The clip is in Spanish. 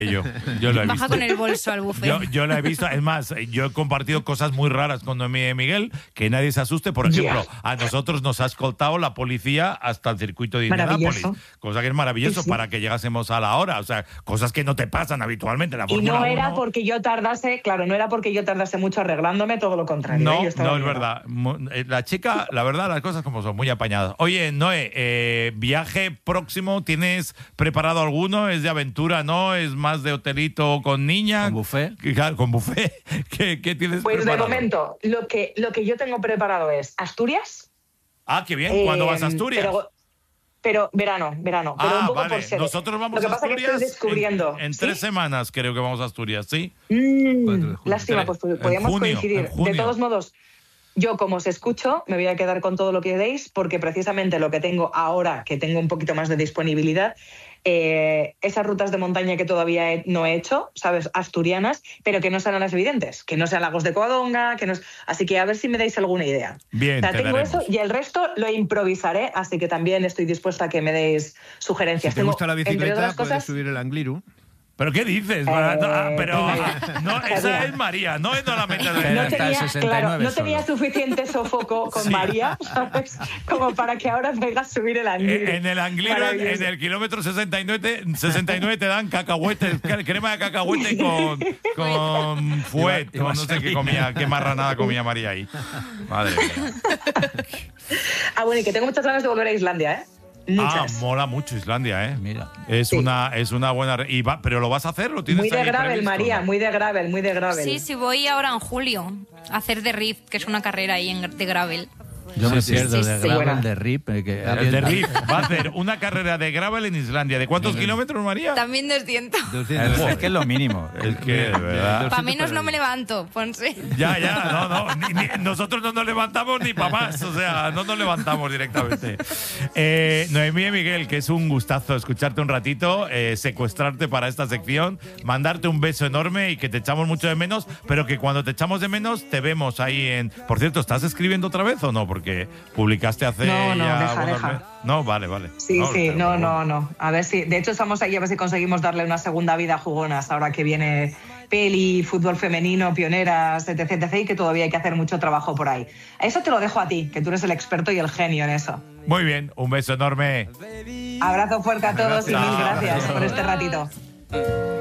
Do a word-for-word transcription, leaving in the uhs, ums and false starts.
Yo, yo lo he Baja visto. con el bolso al buffet. Yo, yo lo he visto. Es más, yo he compartido cosas muy raras con Noemí y Miguel, que nadie se asuste. Por ejemplo, yeah. a nosotros nos ha escoltado la policía hasta el circuito de Indianápolis. Cosa que es maravilloso sí, sí. para que llegásemos a la hora. O sea, cosas que no te pasan habitualmente en la Fórmula uno. Y no era uno. porque yo tardase, claro, no era porque yo tardase mucho arreglándome, todo lo contrario. No, ¿eh? no es verdad. La chica, la verdad, las cosas como son, muy apañadas. Oye, Noé, eh, viaje próximo, ¿tienes preparado alguno? ¿Es de aventura, no? ¿Es más de hotelito con niña? ¿Con buffet? ¿Con buffet? ¿Qué, qué tienes pues preparado? Pues de momento, lo que, lo que yo tengo preparado es Asturias. Ah, qué bien. ¿Cuándo eh, vas a Asturias? Pero, pero verano, verano. Pero ah, un poco vale. por ser. Nosotros vamos lo que a Asturias pasa que estoy descubriendo. en, en ¿sí? tres semanas creo que vamos a Asturias, ¿sí? Mm, lástima, pues podríamos junio, coincidir. De todos modos, yo como os escucho, me voy a quedar con todo lo que deis, porque precisamente lo que tengo ahora, que tengo un poquito más de disponibilidad, Eh, esas rutas de montaña que todavía he, no he hecho, ¿sabes? Asturianas, pero que no sean las evidentes, que no sean Lagos de Covadonga, que no es... así que a ver si me dais alguna idea. Bien, o sea, te tengo daremos. eso y el resto lo improvisaré, así que también estoy dispuesta a que me deis sugerencias. Si te tengo, gusta la bicicleta, puedes cosas... subir el Angliru. ¿Pero qué dices? Eh, ah, pero no, esa es María, no es solamente de... No tenía, claro, no tenía suficiente sofoco con sí. María, ¿sabes? Como para que ahora me hagas subir el Angliru. En el Angliru, en el kilómetro sesenta y nueve, sesenta y nueve te dan cacahuetes, crema de cacahuete con, con fuet, con no sé qué comía, qué marranada comía María ahí. Madre mía. Ah, bueno, y que tengo muchas ganas de volver a Islandia, ¿eh? Muchas. Ah, mola mucho Islandia, ¿eh? Mira. Es, sí. una, es una buena... Y va, ¿pero lo vas a hacer? ¿Lo tienes muy de gravel, previsto? María, muy de gravel, muy de gravel. Sí, sí, voy ahora en julio a hacer de Rift, que es una carrera ahí en, de gravel. Yo me sí, pierdo sí, de sí, gravel, bueno. de rip. Eh, que el de Riff va a hacer una carrera de gravel en Islandia. ¿De cuántos kilómetros, María? También doscientos. doscientos. Es que es lo mínimo. Es que, de verdad. Para menos no me levanto, Ponce. Ya, ya, no, no. Ni, ni, nosotros no nos levantamos ni para más. O sea, no nos levantamos directamente. Eh, Noemí y Miguel, que es un gustazo escucharte un ratito, eh, secuestrarte para esta sección, mandarte un beso enorme y que te echamos mucho de menos, pero que cuando te echamos de menos te vemos ahí en... Por cierto, ¿estás escribiendo otra vez o no? Porque publicaste hace no, no, ya deja, deja. meses. No, vale, vale. Sí, no, sí, no, bueno. no, no. A ver si, de hecho estamos ahí a ver si conseguimos darle una segunda vida a Jugonas ahora que viene peli, fútbol femenino, pioneras, etc, etc, y que todavía hay que hacer mucho trabajo por ahí. Eso te lo dejo a ti, que tú eres el experto y el genio en eso. Muy bien, un beso enorme. Abrazo fuerte a todos Gracias. y mil gracias por este ratito.